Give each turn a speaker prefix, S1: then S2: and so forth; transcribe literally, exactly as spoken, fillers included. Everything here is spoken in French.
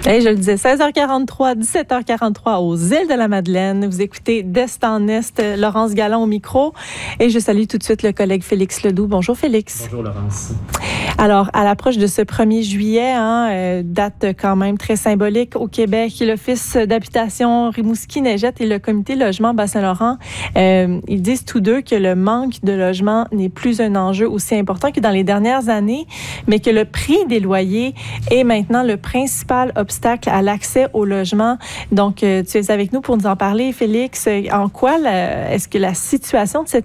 S1: Hey, je le disais, seize heures quarante-trois, dix-sept heures quarante-trois aux îles de la Madeleine. Vous écoutez d'Est en Est, Laurence Gallon au micro. Et je salue tout de suite le collègue Félix Ledoux. Bonjour Félix.
S2: Bonjour Laurence.
S1: Alors, à l'approche de ce premier juillet, hein, euh, date quand même très symbolique au Québec, l'Office d'habitation Rimouski-Neigette et le Comité logement Bas-Saint-Laurent, euh, ils disent tous deux que le manque de logement n'est plus un enjeu aussi important que dans les dernières années, mais que le prix des loyers est maintenant le principal obstacle à l'accès au logement. Donc, euh, tu es avec nous pour nous en parler, Félix. En quoi la, est-ce que la situation de cette